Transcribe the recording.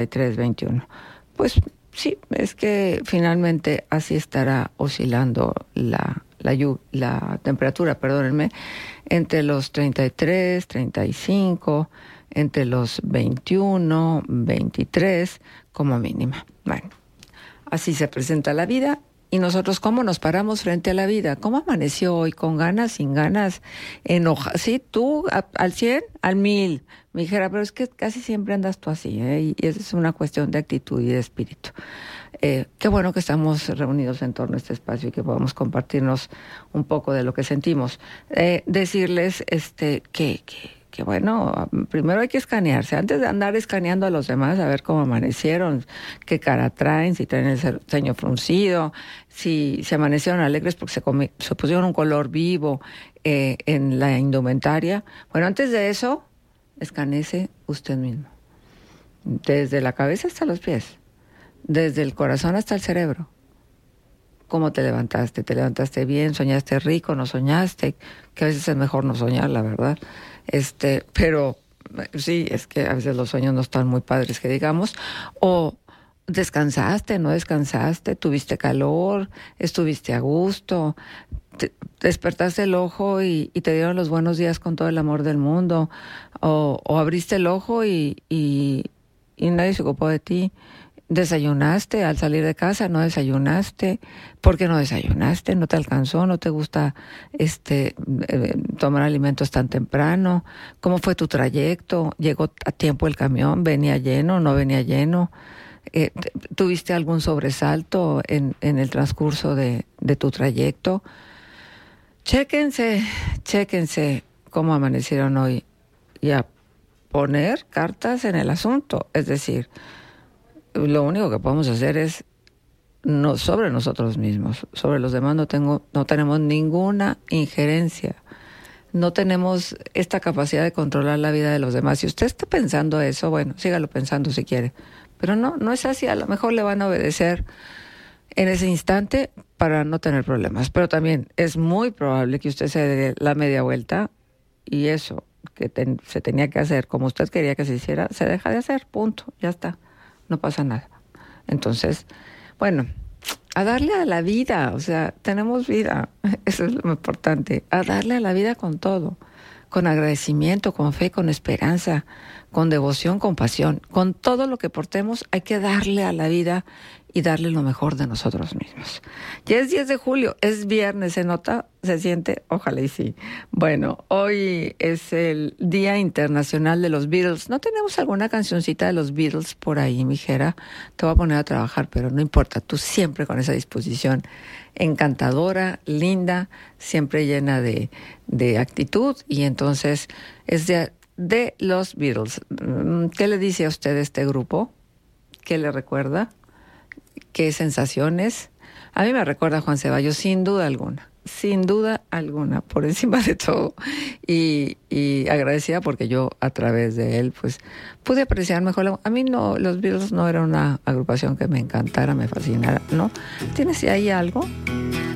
21. Pues sí, es que finalmente así estará oscilando la temperatura, perdónenme, entre los 33, 35, entre los 21, 23 como mínima. Bueno, así se presenta la vida. Y nosotros, ¿cómo nos paramos frente a la vida? ¿Cómo amaneció hoy? ¿Con ganas, sin ganas? ¿Enoja? ¿Sí? ¿Tú al 100? ¿Al 1000? Me dijera, pero es que casi siempre andas tú así, ¿eh? Y esa es una cuestión de actitud y de espíritu. Qué bueno que estamos reunidos en torno a este espacio y que podamos compartirnos un poco de lo que sentimos. Decirles que bueno, primero hay que escanearse, antes de andar escaneando a los demás, a ver cómo amanecieron, qué cara traen, si traen el ceño fruncido, si se amanecieron alegres porque se pusieron un color vivo en la indumentaria. Bueno, antes de eso, escanéese usted mismo, desde la cabeza hasta los pies, desde el corazón hasta el cerebro. ¿Cómo te levantaste? ¿Te levantaste bien? ¿Soñaste rico? ¿No soñaste? Que a veces es mejor no soñar, la verdad. Pero sí, es que a veces los sueños no están muy padres, que digamos. O descansaste, no descansaste, tuviste calor, estuviste a gusto, despertaste el ojo y te dieron los buenos días con todo el amor del mundo. O abriste el ojo y nadie se ocupó de ti. ¿Desayunaste al salir de casa? ¿No desayunaste? ¿Por qué no desayunaste? ¿No te alcanzó? ¿No te gusta tomar alimentos tan temprano? ¿Cómo fue tu trayecto? ¿Llegó a tiempo el camión? ¿Venía lleno? ¿No venía lleno? ¿Tuviste algún sobresalto en el transcurso de tu trayecto? Chéquense cómo amanecieron hoy y a poner cartas en el asunto. Es decir, lo único que podemos hacer es sobre nosotros mismos. Sobre los demás no tenemos ninguna injerencia. No tenemos esta capacidad de controlar la vida de los demás. Si usted está pensando eso, bueno, sígalo pensando si quiere. Pero no es así. A lo mejor le van a obedecer en ese instante para no tener problemas. Pero también es muy probable que usted se dé la media vuelta y eso que se tenía que hacer como usted quería que se hiciera, se deja de hacer. Punto. Ya está. No pasa nada. Entonces, bueno, a darle a la vida, o sea, tenemos vida, eso es lo importante, a darle a la vida con todo, con agradecimiento, con fe, con esperanza, con devoción, con pasión, con todo lo que portemos, hay que darle a la vida y darle lo mejor de nosotros mismos. Ya es 10 de julio, es viernes, ¿se nota? ¿Se siente? Ojalá y sí. Bueno, hoy es el Día Internacional de los Beatles. ¿No tenemos alguna cancioncita de los Beatles por ahí, mijera? Te voy a poner a trabajar, pero no importa, tú siempre con esa disposición encantadora, linda, siempre llena de actitud, y entonces es de los Beatles. ¿Qué le dice a usted este grupo? ¿Qué le recuerda? ¿Qué sensaciones? A mí me recuerda a Juan Ceballos, sin duda alguna, por encima de todo. Y agradecida porque yo a través de él pues pude apreciar mejor. A mí no, los Beatles no era una agrupación que me encantara, me fascinara, ¿no? ¿Tienes ahí algo?